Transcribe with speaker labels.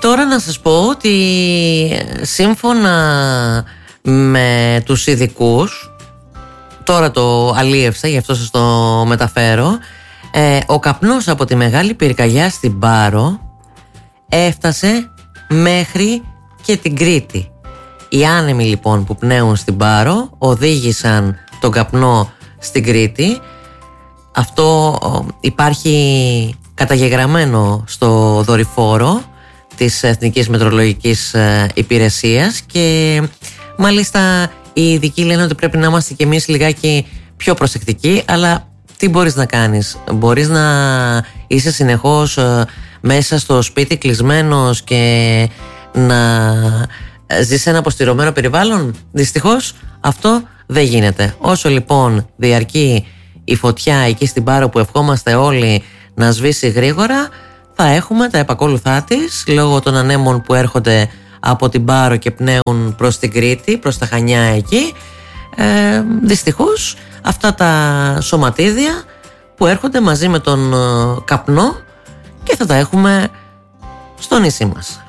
Speaker 1: Τώρα να σας πω ότι σύμφωνα με τους ειδικούς, τώρα το αλίευσα, γι' αυτό σας το μεταφέρω, ο καπνός από τη μεγάλη πυρκαγιά στην Πάρο έφτασε μέχρι και την Κρήτη. Οι άνεμοι λοιπόν που πνέουν στην Πάρο οδήγησαν τον καπνό στην Κρήτη. Αυτό υπάρχει καταγεγραμμένο στο δορυφόρο της Εθνικής Μετεωρολογικής Υπηρεσίας και μάλιστα οι ειδικοί λένε ότι πρέπει να είμαστε κι εμείς λιγάκι πιο προσεκτικοί, αλλά τι μπορείς να κάνεις? Μπορείς να είσαι συνεχώς μέσα στο σπίτι κλεισμένος και να ζεις σε ένα αποστηρωμένο περιβάλλον? Δυστυχώς αυτό δεν γίνεται. Όσο λοιπόν διαρκεί η φωτιά εκεί στην Πάρο, που ευχόμαστε όλοι να σβήσει γρήγορα, θα έχουμε τα επακόλουθά της λόγω των ανέμων που έρχονται από την Πάρο και πνέουν προς την Κρήτη, προς τα Χανιά εκεί. Δυστυχώς αυτά τα σωματίδια που έρχονται μαζί με τον καπνό και θα τα έχουμε στο νησί μας.